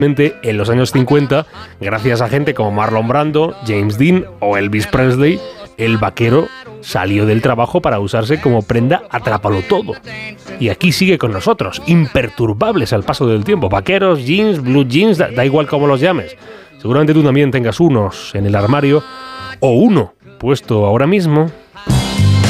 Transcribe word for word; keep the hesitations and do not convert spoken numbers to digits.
En los años cincuenta, gracias a gente como Marlon Brando, James Dean o Elvis Presley, el vaquero salió del trabajo para usarse como prenda atrápalo todo. Y aquí sigue con nosotros, imperturbables al paso del tiempo. Vaqueros, jeans, blue jeans, da, da igual cómo los llames. Seguramente tú también tengas unos en el armario o uno puesto ahora mismo.